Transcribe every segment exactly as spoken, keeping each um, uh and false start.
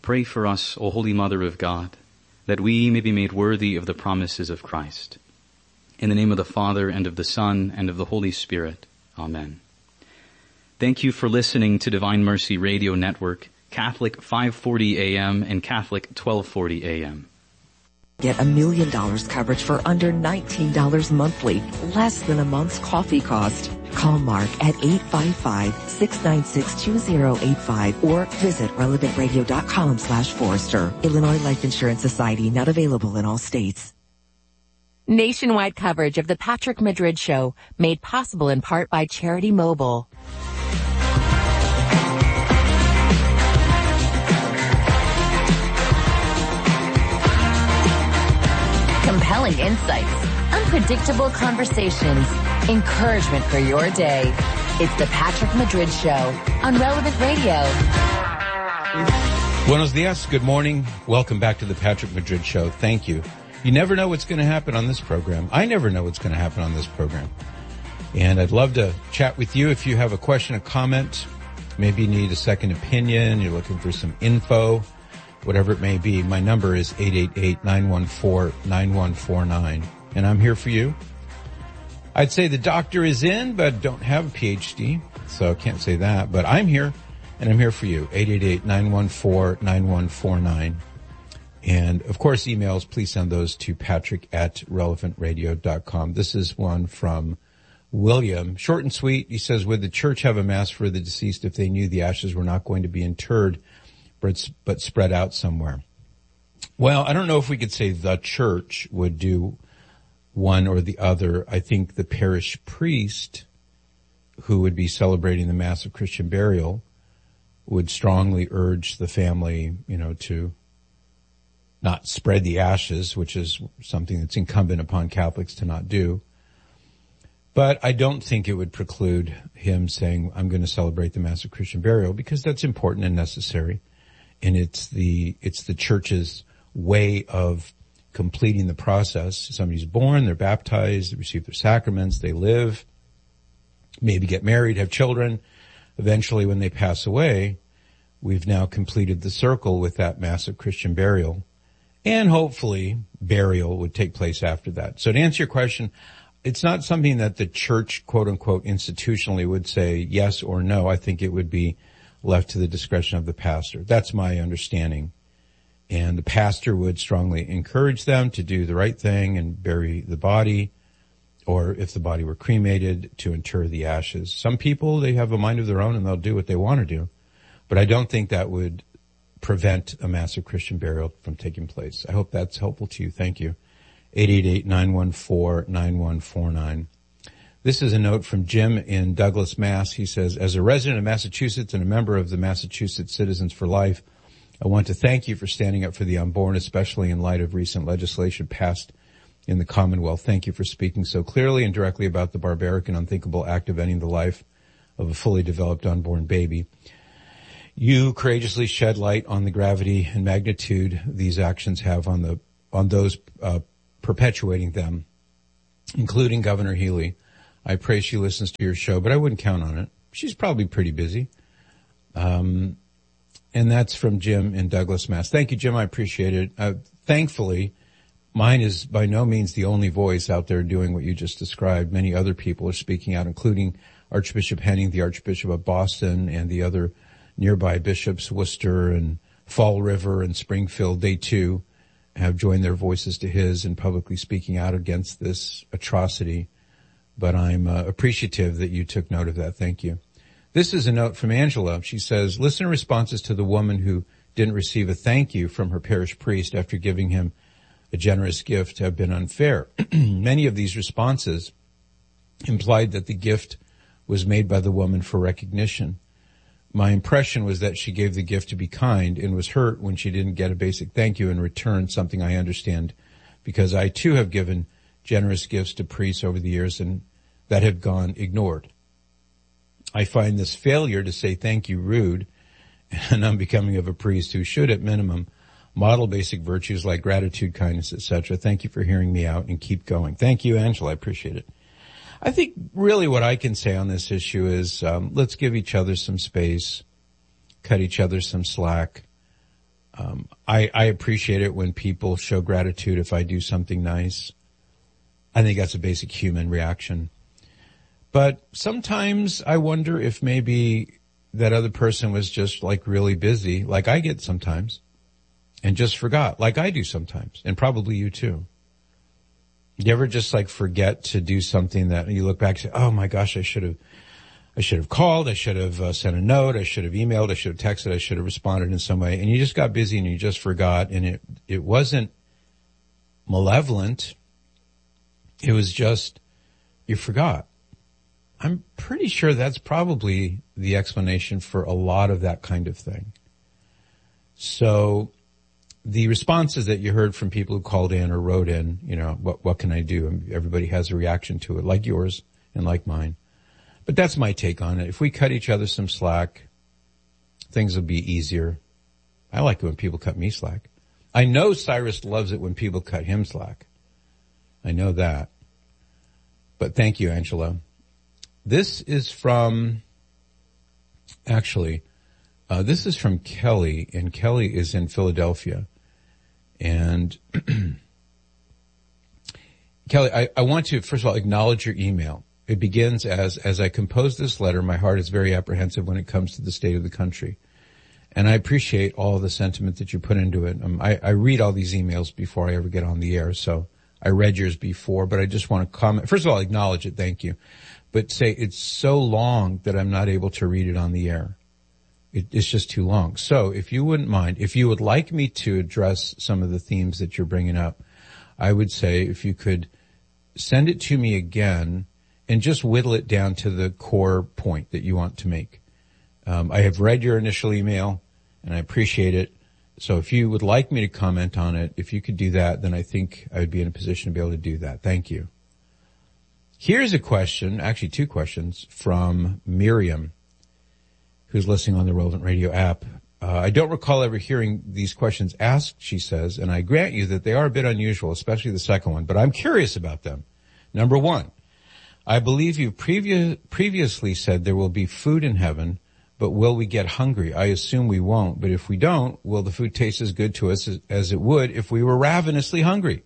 Pray for us, O Holy Mother of God, that we may be made worthy of the promises of Christ. In the name of the Father, and of the Son, and of the Holy Spirit. Amen. Thank you for listening to Divine Mercy Radio Network, Catholic five forty A M and Catholic twelve forty A M. Get a million dollars coverage for under nineteen dollars monthly, less than a month's coffee cost. Call Mark at eight five five, six nine six, two zero eight five or visit relevant radio dot com slash Forrester. Illinois Life Insurance Society, not available in all states. Nationwide coverage of the Patrick Madrid Show, made possible in part by Charity Mobile. Compelling insights, unpredictable conversations, encouragement for your day. It's the Patrick Madrid Show on Relevant Radio. Buenos dias. Good morning. Welcome back to the Patrick Madrid Show. Thank you. You never know what's going to happen on this program. I never know what's going to happen on this program. And I'd love to chat with you if you have a question, a comment. Maybe you need a second opinion. You're looking for some info. Whatever it may be, my number is eight eight eight, nine one four, nine one four nine, and I'm here for you. I'd say the doctor is in, but don't have a P H D, so I can't say that, but I'm here, and I'm here for you, eight eight eight, nine one four, nine one four nine. And, of course, emails, please send those to patrick at relevant radio dot com. This is one from William, short and sweet. He says, would the church have a mass for the deceased if they knew the ashes were not going to be interred but, but spread out somewhere? Well, I don't know if we could say the church would do one or the other. I think the parish priest who would be celebrating the Mass of Christian burial would strongly urge the family, you know, to not spread the ashes, which is something that's incumbent upon Catholics to not do. But I don't think it would preclude him saying, I'm going to celebrate the Mass of Christian burial, because that's important and necessary. And it's the, it's the church's way of completing the process. Somebody's born, they're baptized, they receive their sacraments, they live, maybe get married, have children. Eventually, when they pass away, we've now completed the circle with that Mass of Christian burial. And hopefully, burial would take place after that. So to answer your question, it's not something that the church, quote unquote, institutionally would say yes or no. I think it would be left to the discretion of the pastor. That's my understanding. And the pastor would strongly encourage them to do the right thing and bury the body, or if the body were cremated, to inter the ashes. Some people, they have a mind of their own and they'll do what they want to do. But I don't think that would prevent a Mass of Christian burial from taking place. I hope that's helpful to you. Thank you. eight eight eight, nine one four, nine one four nine. This is a note from Jim in Douglas, Mass. He says, as a resident of Massachusetts and a member of the Massachusetts Citizens for Life, I want to thank you for standing up for the unborn, especially in light of recent legislation passed in the Commonwealth. Thank you for speaking so clearly and directly about the barbaric and unthinkable act of ending the life of a fully developed unborn baby. You courageously shed light on the gravity and magnitude these actions have on the on those uh, perpetuating them, including Governor Healy. I pray she listens to your show, but I wouldn't count on it. She's probably pretty busy. Um, and that's from Jim in Douglas, Mass. Thank you, Jim. I appreciate it. Uh, thankfully, mine is by no means the only voice out there doing what you just described. Many other people are speaking out, including Archbishop Henning, the Archbishop of Boston, and the other nearby bishops, Worcester and Fall River and Springfield. They too have joined their voices to his in publicly speaking out against this atrocity. But I'm uh, appreciative that you took note of that. Thank you. This is a note from Angela. She says, listener responses to the woman who didn't receive a thank you from her parish priest after giving him a generous gift have been unfair. Many of these responses implied that the gift was made by the woman for recognition. My impression was that she gave the gift to be kind and was hurt when she didn't get a basic thank you in return, something I understand because I too have given generous gifts to priests over the years and that have gone ignored. I find this failure to say thank you rude and unbecoming of a priest who should at minimum model basic virtues like gratitude, kindness, et cetera. Thank you for hearing me out and keep going. Thank you, Angela. I appreciate it. I think really what I can say on this issue is um, let's give each other some space, cut each other some slack. Um, I, I appreciate it when people show gratitude if I do something nice. I think that's a basic human reaction. But sometimes I wonder if maybe that other person was just like really busy, like I get sometimes, and just forgot, like I do sometimes, and probably you too. You ever just like forget to do something that you look back and say, oh my gosh, I should have, I should have called, I should have uh, sent a note, I should have emailed, I should have texted, I should have responded in some way, and you just got busy and you just forgot, and it, it wasn't malevolent. It was just, you forgot. I'm pretty sure that's probably the explanation for a lot of that kind of thing. So the responses that you heard from people who called in or wrote in, you know, what, what can I do? Everybody has a reaction to it, like yours and like mine. But that's my take on it. If we cut each other some slack, things will be easier. I like it when people cut me slack. I know Cyrus loves it when people cut him slack. I know that. But thank you, Angela. This is from, actually, uh, this is from Kelly, and Kelly is in Philadelphia. And Kelly, I, I want to, first of all, acknowledge your email. It begins as, as I compose this letter, my heart is very apprehensive when it comes to the state of the country. And I appreciate all the sentiment that you put into it. Um, I, I read all these emails before I ever get on the air, so I read yours before, but I just want to comment. First of all, acknowledge it, thank you. But say it's so long that I'm not able to read it on the air. It, it's just too long. So if you wouldn't mind, if you would like me to address some of the themes that you're bringing up, I would say if you could send it to me again and just whittle it down to the core point that you want to make. Um, I have read your initial email and I appreciate it. So if you would like me to comment on it, if you could do that, then I think I would be in a position to be able to do that. Thank you. Here's a question, actually two questions, from Miriam, who's listening on the Relevant Radio app. Uh, I don't recall ever hearing these questions asked, she says, and I grant you that they are a bit unusual, especially the second one, but I'm curious about them. Number one, I believe you previ- previously said there will be food in heaven, but will we get hungry? I assume we won't, but if we don't, will the food taste as good to us as, as it would if we were ravenously hungry?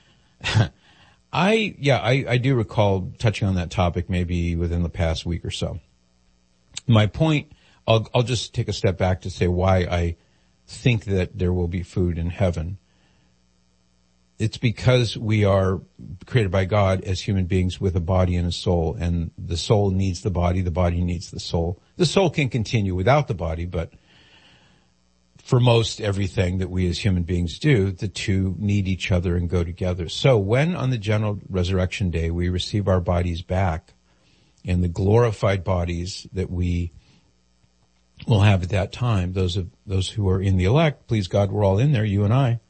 I, yeah, I, I do recall touching on that topic maybe within the past week or so. My point, I'll, I'll just take a step back to say why I think that there will be food in heaven. It's because we are created by God as human beings with a body and a soul, and the soul needs the body, the body needs the soul. The soul can continue without the body, but for most everything that we as human beings do, the two need each other and go together. So when on the general resurrection day we receive our bodies back in the glorified bodies that we will have at that time, those of those who are in the elect, please God, we're all in there, you and I,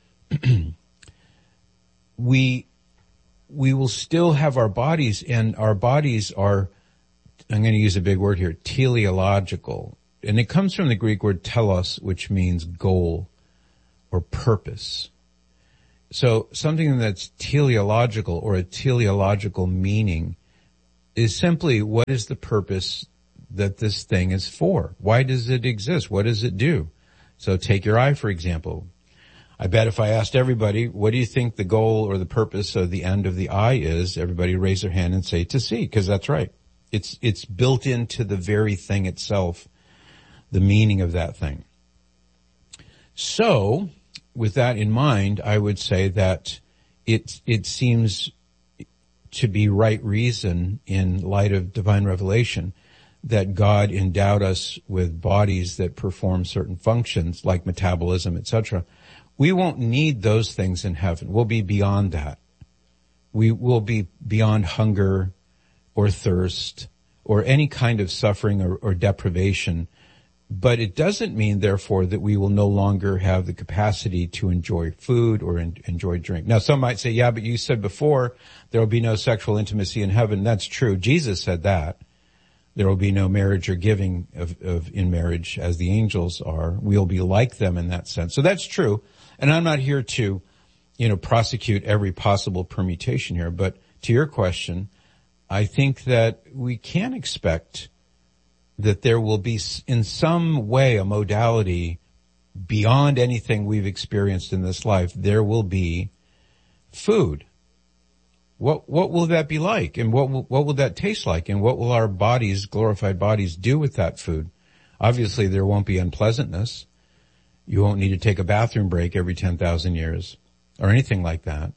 we we will still have our bodies, and our bodies are, I'm going to use a big word here, teleological. And it comes from the Greek word telos, which means goal or purpose. So something that's teleological or a teleological meaning is simply what is the purpose that this thing is for? Why does it exist? What does it do? So take your eye, for example. I bet if I asked everybody, what do you think the goal or the purpose of the end of the eye is, everybody raise their hand and say to see, because that's right. It's, it's built into the very thing itself, the meaning of that thing. So, with that in mind, I would say that it, it seems to be right reason in light of divine revelation that God endowed us with bodies that perform certain functions like metabolism, et cetera. We won't need those things in heaven. We'll be beyond that. We will be beyond hunger or thirst or any kind of suffering or, or deprivation. But it doesn't mean, therefore, that we will no longer have the capacity to enjoy food or en- enjoy drink. Now, some might say, yeah, but you said before there will be no sexual intimacy in heaven. That's true. Jesus said that. There will be no marriage or giving of, of in marriage as the angels are. We'll be like them in that sense. So that's true. And I'm not here to, you know, prosecute every possible permutation here. But to your question, I think that we can expect that there will be in some way a modality beyond anything we've experienced in this life, there will be food. What, what will that be like? And what will, what will that taste like? And what will our bodies, glorified bodies, do with that food? Obviously, there won't be unpleasantness. You won't need to take a bathroom break every ten thousand years or anything like that.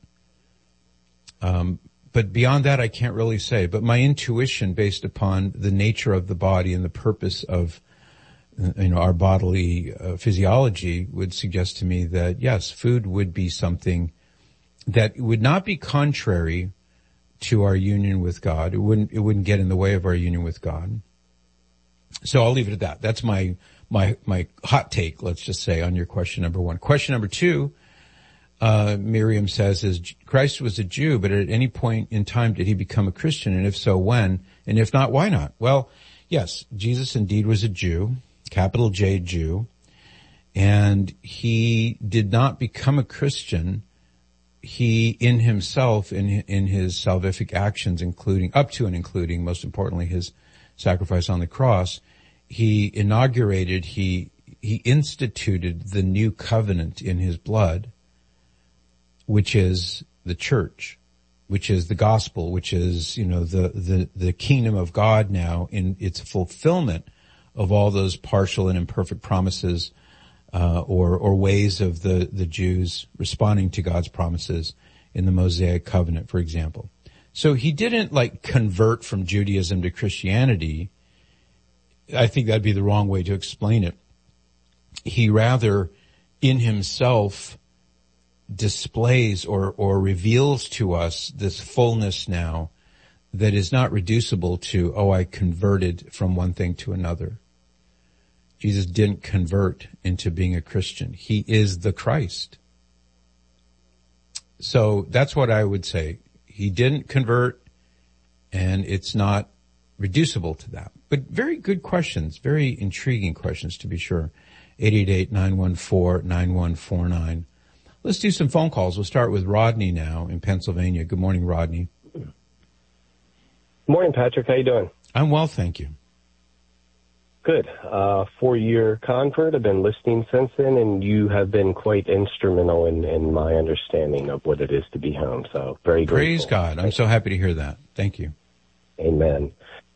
Um, but beyond that, I can't really say. But my intuition, based upon the nature of the body and the purpose of, you know, our bodily uh, physiology, would suggest to me that yes, food would be something that would not be contrary to our union with God. It wouldn't, it wouldn't get in the way of our union with God. So I'll leave it at that. That's my, my, my hot take, let's just say, on your question number one. Question number two, uh, Miriam says, is Christ was a Jew, but at any point in time did he become a Christian? And if so, when? And if not, why not? Well, yes, Jesus indeed was a Jew, capital J Jew, and he did not become a Christian. He, in himself, in, in his salvific actions, including, up to and including, most importantly, his sacrifice on the cross, he inaugurated, he, he instituted the new covenant in his blood, which is the church, which is the gospel, which is, you know, the, the, the kingdom of God now in its fulfillment of all those partial and imperfect promises, uh, or, or ways of the, the Jews responding to God's promises in the Mosaic covenant, for example. So he didn't like convert from Judaism to Christianity. I think that'd be the wrong way to explain it. He rather, in himself, displays or, or reveals to us this fullness now that is not reducible to, oh, I converted from one thing to another. Jesus didn't convert into being a Christian. He is the Christ. So that's what I would say. He didn't convert, and it's not reducible to that. But very good questions, very intriguing questions to be sure. eight eight eight, nine one four, nine one four nine. Let's do some phone calls. We'll start with Rodney now in Pennsylvania. Good morning, Rodney. Good morning, Patrick. How you doing? I'm well, thank you. Good. Uh, four-year convert. I've been listening since then, and you have been quite instrumental in, in my understanding of what it is to be home. So very grateful. Praise God. I'm so happy to hear that. Thank you. Amen.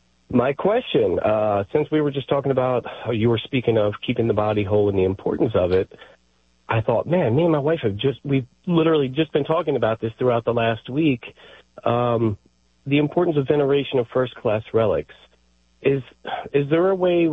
My question, uh, since we were just talking about how you were speaking of keeping the body whole and the importance of it, I thought, man, me and my wife have just, we've literally just been talking about this throughout the last week, um, the importance of veneration of first-class relics. Is is there a way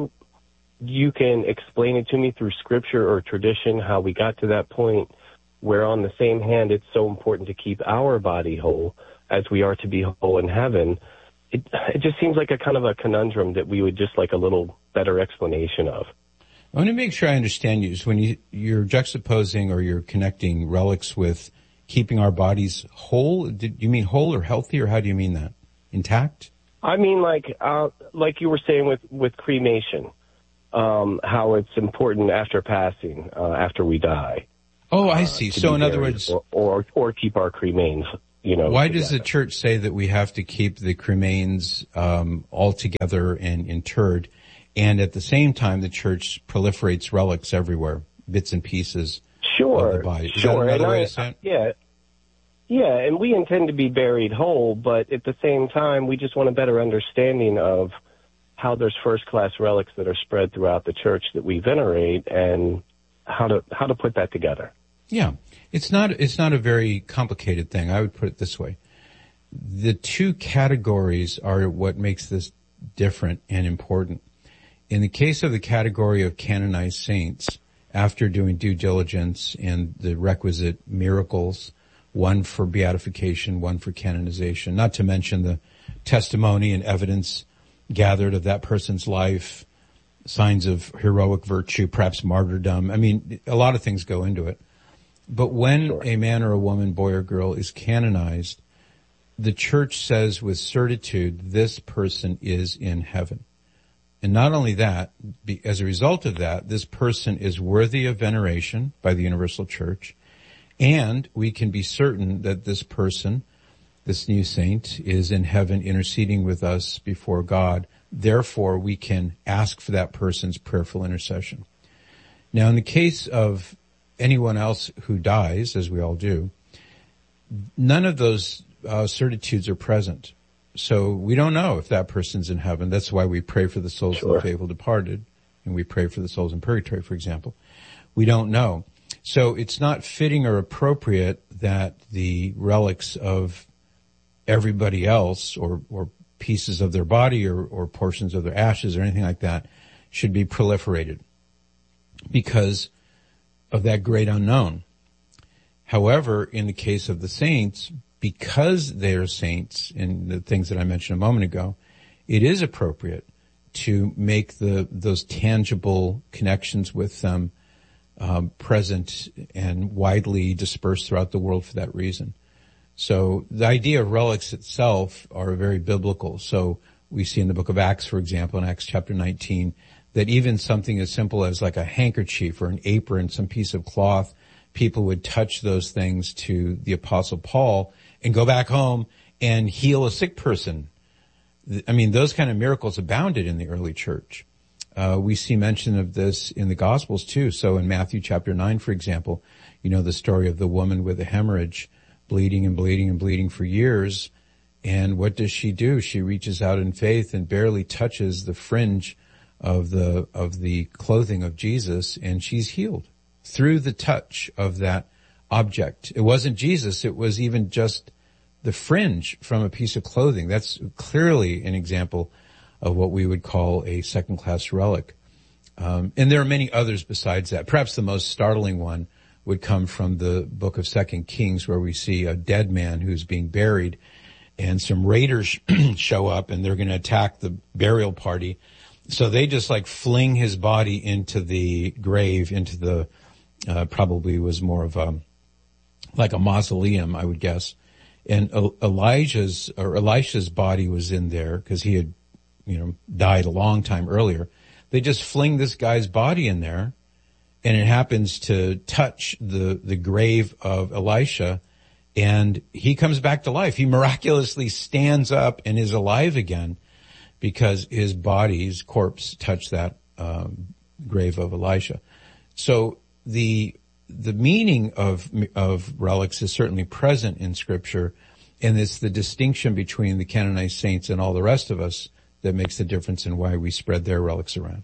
you can explain it to me through scripture or tradition, how we got to that point where on the same hand it's so important to keep our body whole as we are to be whole in heaven? It, it just seems like a kind of a conundrum that we would just like a little better explanation of. I want to make sure I understand you. So when you, you're juxtaposing or you're connecting relics with keeping our bodies whole, did you mean whole or healthy, or how do you mean that? Intact? I mean, like, uh, like you were saying with, with cremation, um, how it's important after passing, uh, after we die. Oh, I see. Uh, so in other words, or, or, or keep our cremains, you know. Why together. does the church say that we have to keep the cremains, um, all together and interred? And at the same time, the church proliferates relics everywhere, bits and pieces sure, of the body. Is sure. that another and way I, to say it? Yeah. Yeah, and we intend to be buried whole, but at the same time, we just want a better understanding of how there's first-class relics that are spread throughout the church that we venerate, and how to how to put that together. Yeah, it's not it's not a very complicated thing. I would put it this way: the two categories are what makes this different and important. In the case of the category of canonized saints, after doing due diligence and the requisite miracles, one for beatification, one for canonization, not to mention the testimony and evidence gathered of that person's life, signs of heroic virtue, perhaps martyrdom. I mean, a lot of things go into it. But when sure. a man or a woman, boy or girl, is canonized, the church says with certitude, this person is in heaven. And not only that, as a result of that, this person is worthy of veneration by the universal church. And we can be certain that this person, this new saint, is in heaven interceding with us before God. Therefore, we can ask for that person's prayerful intercession. Now, in the case of anyone else who dies, as we all do, none of those uh, certitudes are present. So we don't know if that person's in heaven. That's why we pray for the souls sure. of the faithful departed, and we pray for the souls in purgatory, for example. We don't know. So it's not fitting or appropriate that the relics of everybody else or, or pieces of their body or, or portions of their ashes or anything like that should be proliferated because of that great unknown. However, in the case of the saints, because they are saints in the things that I mentioned a moment ago, it is appropriate to make the those tangible connections with them um, present and widely dispersed throughout the world for that reason. So the idea of relics itself are very biblical. So we see in the book of Acts, for example, in Acts chapter nineteen, that even something as simple as like a handkerchief or an apron, some piece of cloth, people would touch those things to the Apostle Paul and go back home and heal a sick person. I mean, those kind of miracles abounded in the early church. Uh, we see mention of this in the Gospels too. So in Matthew chapter nine, for example, you know the story of the woman with a hemorrhage, bleeding and bleeding and bleeding for years. And what does she do? She reaches out in faith and barely touches the fringe of the, of the clothing of Jesus, and she's healed through the touch of that object. It wasn't Jesus. It was even just the fringe from a piece of clothing. That's clearly an example of what we would call a second-class relic. Um, and there are many others besides that. Perhaps the most startling one would come from the book of Second Kings, where we see a dead man who's being buried, and some raiders show up, and they're going to attack the burial party. So they just like fling his body into the grave, into the, uh, probably was more of a, like a mausoleum, I would guess. And Elijah's, or Elisha's body was in there because he had, you know, died a long time earlier. They just fling this guy's body in there, and it happens to touch the, the grave of Elisha, and he comes back to life. He miraculously stands up and is alive again because his body's corpse touched that um, grave of Elisha. So the the meaning of of relics is certainly present in Scripture, and it's the distinction between the canonized saints and all the rest of us that makes the difference in why we spread their relics around.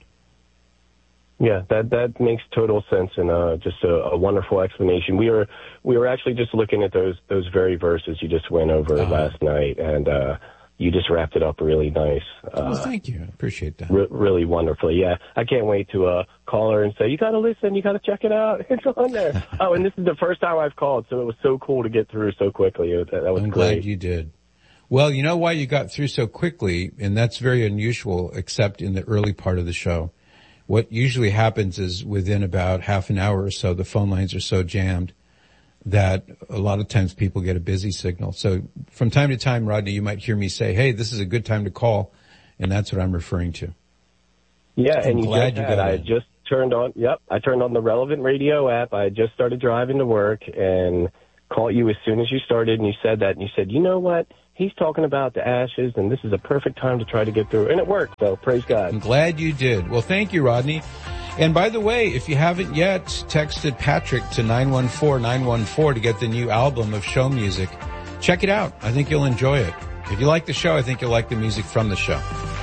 Yeah, that that makes total sense, and uh, just a, a wonderful explanation. We were we were actually just looking at those those very verses you just went over uh-huh. last night, and uh, you just wrapped it up really nice. Uh, well, thank you. I appreciate that. Re- really wonderfully. Yeah, I can't wait to uh, call her and say, you got to listen, you got to check it out. It's on there. Oh, and this is the first time I've called, so it was so cool to get through so quickly. It, that was I'm great. glad you did. Well, you know why you got through so quickly, and that's very unusual, except in the early part of the show. What usually happens is within about half an hour or so, the phone lines are so jammed that a lot of times people get a busy signal. So from time to time, Rodney, you might hear me say, hey, this is a good time to call, and that's what I'm referring to. Yeah, I'm and you glad just you had, got I in. just turned on, yep, I turned on the Relevant Radio app. I just started driving to work and called you as soon as you started, and you said that, and you said, you know what? He's talking about the ashes, and this is a perfect time to try to get through. And it worked, so praise God. I'm glad you did. Well, thank you, Rodney. And by the way, if you haven't yet texted Patrick to nine one four nine one four to get the new album of show music, check it out. I think you'll enjoy it. If you like the show, I think you'll like the music from the show.